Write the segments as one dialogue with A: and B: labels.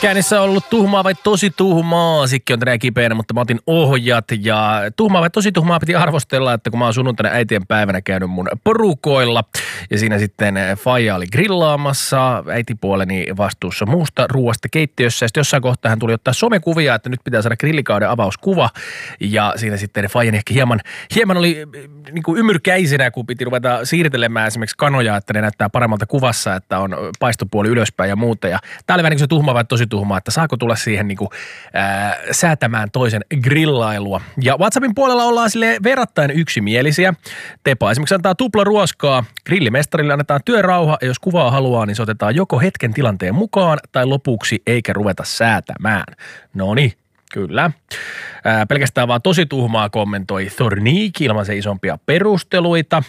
A: Käynnissä on ollut tuhmaa vai tosi tuhmaa. Sikki on tänään kipeänä, mutta mä otin ohjat. Ja tuhmaa vai tosi tuhmaa piti arvostella, että kun mä oon sunnuntaina äitien päivänä käynyt mun porukoilla. Ja siinä sitten faija oli grillaamassa, äitipuoleni vastuussa muusta ruuasta keittiössä. Ja sitten jossain kohtaa hän tuli ottaa somekuvia, että nyt pitää saada grillikauden avauskuva. Ja siinä sitten faijani ehkä hieman oli niin kuin ymyrkäisenä, kun piti ruveta siirtelemään esimerkiksi kanoja, että ne näyttää paremmalta kuvassa, että on paistopuoli ylöspäin ja muuta. Ja tää oli vähän niin kuin se tuhma vai tosi tuhmaa, että saako tulla siihen niin kuin, säätämään toisen grillailua. Ja WhatsAppin puolella ollaan sille verrattain yksimielisiä. Tepa esimerkiksi antaa tuplaruoskaa, grillimestarille annetaan työrauha ja jos kuvaa haluaa, niin se otetaan joko hetken tilanteen mukaan tai lopuksi eikä ruveta säätämään. Noniin. Kyllä. Pelkästään vaan tosi tuhmaa kommentoi Thorniik ilman se isompia perusteluita.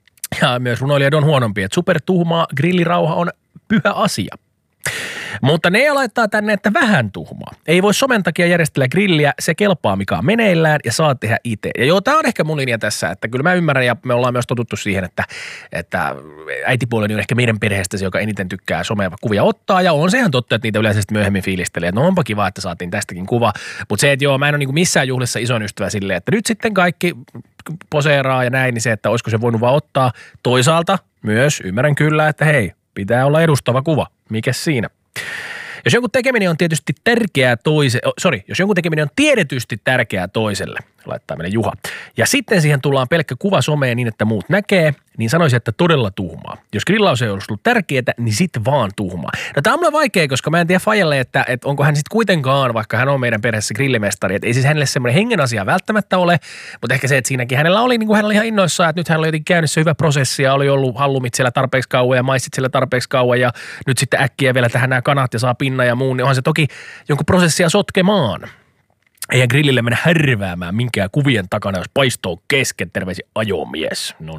A: Ja myös runoilija on huonompi, että supertuhmaa grillirauha on pyhä asia. Mutta ne laittaa tänne, että vähän tuhmaa. Ei voi somen takia järjestellä grilliä, se kelpaa mikä on meneillään ja saa tehdä itse. Ja joo, tää on ehkä mun linja tässä, että kyllä mä ymmärrän ja me ollaan myös totuttu siihen, että äitipuoleni on ehkä meidän perheestä se, joka eniten tykkää somea kuvia ottaa. Ja on se ihan totta, että niitä yleensä myöhemmin fiilistelee. No onpa kiva, että saatiin tästäkin kuva. Mutta se, että joo, mä en ole niinku missään juhlissa ison ystävä silleen, että nyt sitten kaikki poseeraa ja näin, niin se, että olisiko se voinut vaan ottaa. Toisaalta myös ymmärrän kyllä, että hei, pitää olla edustava kuva. Mikäs siinä? Jos jonkun tekeminen on tietysti tärkeää jos jonkun tekeminen on tiedetysti tärkeää toiselle, laittaa meille Juha, ja sitten siihen tullaan pelkkä kuva someen niin, että muut näkee, niin sanoisin, että todella tuhmaa. Jos grillaus ei olisi ollut tärkeää, niin sitten vaan tuhmaa. No tämä on mulle vaikea, koska mä en tiedä Fajalle, että onko hän sitten kuitenkaan, vaikka hän on meidän perheessä grillimestari, että ei siis hänelle semmoinen hengen asia välttämättä ole, mutta ehkä se, että siinäkin hänellä oli, niin kuin hän oli ihan innoissaan, että nyt hän oli jotenkin käynnissä hyvä prosessi ja oli ollut hallumit siellä tarpeeksi kauan ja maissit siellä tarpeeksi kauan ja nyt sitten äkkiä vielä tähän nämä kanat ja saa pinnan ja muun, niin onhan se toki jonkun prosessia sotkemaan. Eihän grillille mennä härväämään minkään kuvien takana, jos paistoo kesken, terveisi ajomies. No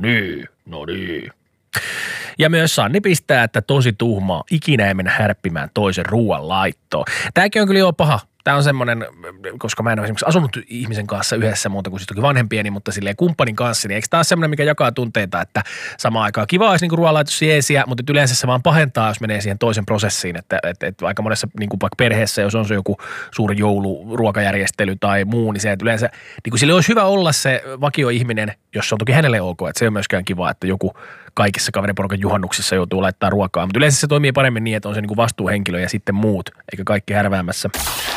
A: niin. Ja myös Sanni pistää, että tosi tuhmaa, ikinä ei mennä härppimään toisen ruoan laittoon. Tämäkin on kyllä jo paha. Tämä on semmoinen, koska mä en ole esimerkiksi asunut ihmisen kanssa yhdessä muuta kuin siis toki vanhempieni, mutta silleen kumppanin kanssa, niin eikö tämä ole semmoinen, mikä jakaa tunteita, että samaan aikaan kiva olisi niin ruoanlaitos jeesiä, mutta yleensä se vaan pahentaa, jos menee siihen toisen prosessiin, että aika monessa niin kuin vaikka perheessä, jos on se joku suuri jouluruokajärjestely tai muu, niin se, että yleensä niin kuin sille olisi hyvä olla se vakioihminen, jos se on toki hänelle ok, että se on myöskään kiva, että joku kaikissa kaveriporukan juhannuksissa joutuu laittaa ruokaa, mutta yleensä se toimii paremmin niin, että on se niin kuin vastuuhenkilö ja sitten muut, eikä kaikki härväämässä.